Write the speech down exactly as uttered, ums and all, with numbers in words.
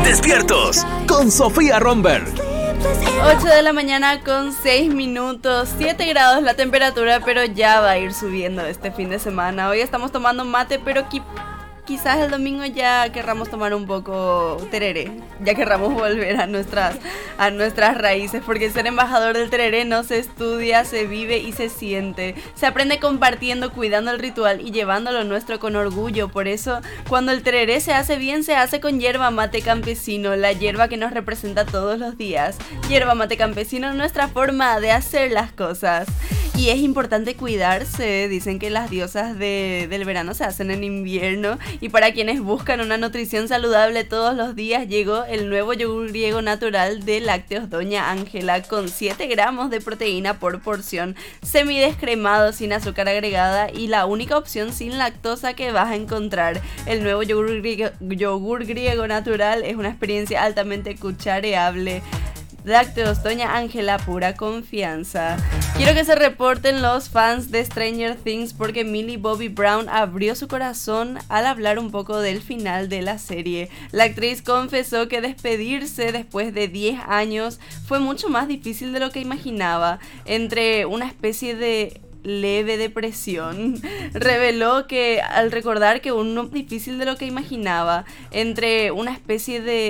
Despiertos con Sofía Romberg. ocho de la mañana con seis minutos, siete grados la temperatura, pero ya va a ir subiendo este fin de semana. Hoy estamos tomando mate, pero qui- quizás el domingo ya querramos tomar un poco tereré, ya querramos volver a nuestras, a nuestras raíces, porque ser embajador del tereré no se estudia, se vive y se siente. Se aprende compartiendo, cuidando el ritual y llevándolo nuestro con orgullo. Por eso, cuando el tereré se hace bien, se hace con yerba mate campesino, la yerba que nos representa todos los días. Yerba mate campesino es nuestra forma de hacer las cosas. Y es importante cuidarse, dicen que las diosas de, del verano se hacen en invierno. Y para quienes buscan una nutrición saludable todos los días, llegó el nuevo yogur griego natural de Lácteos Doña Ángela, con siete gramos de proteína por porción, semidescremado, sin azúcar agregada y la única opción sin lactosa que vas a encontrar. El nuevo yogur griego, yogur griego natural es una experiencia altamente cuchareable. Lácteos Doña Ángela, pura confianza. Quiero que se reporten los fans de Stranger Things, porque Millie Bobby Brown abrió su corazón al hablar un poco del final de la serie. La actriz confesó que despedirse después de diez años fue mucho más difícil de lo que imaginaba, entre una especie de leve depresión. Reveló que al recordar que uno difícil de lo que imaginaba, entre una especie de